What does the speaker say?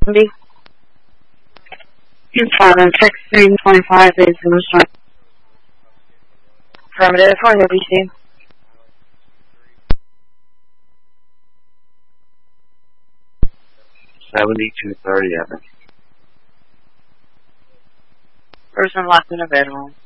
B. 2016-25 is the most affirmative for the BC. 7230, Evan. Person locked in a bedroom.